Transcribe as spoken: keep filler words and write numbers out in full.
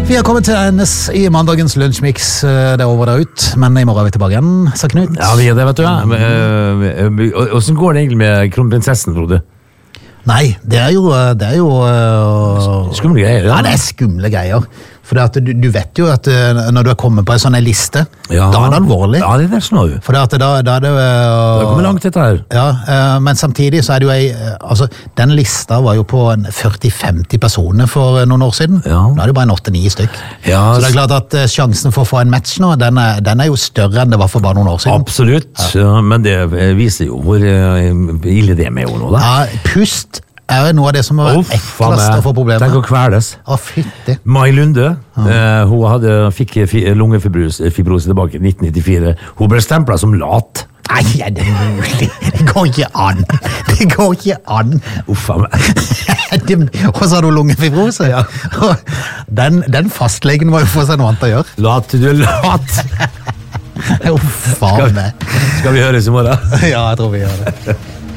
Vi har kommet til endes i mandagens lunsjmix. Det er over der ut, men i morgen er vi tilbake igjen, sa Knut. Ja, vi er det, vet du. Hvordan går det egentlig med kronprinsessen, Frode? Nei, det er jo, det er jo uh, Skumle greier, ja. Ja, det er skumle greier. For det at du, du vet jo at uh, når du er kommet på en sånn liste, ja. Da er det alvorlig. Ja, det er det snå. For det at da, da er det... Uh, det kommer langt dette her. Ja, uh, men samtidig så er det jo ei... Uh, altså, den lista var jo på førti til femti personer for uh, noen år siden. Ja. Nå er det bare en åtte til ni stykk. Ja, så det er klart at uh, sjansen for å få en match nå, den er, den er jo større enn det var for bare noen år siden. Absolutt, ja. Ja, men det viser jo hvor uh, ille det er med jo nå, da. Ja, pust er jo noe av det som er Uff, eklest å få problemer. Tenk å kveles. Å, fytti. Mai Lunde, ja. uh, hun hadde, fikk lungefibrose tilbake i nitten nittifire. Hun ble stemplet som lat. Nei, er det mulig? Det går ikke an. Det går ikke an. Uffa meg. Og så har du lungefibrose? Ja. Den, den fastlegen må jo få seg noe annet å gjøre. Lat, du er lat. Uffa meg. Skal vi høres i morgen? Ja, jeg tror vi gjør det.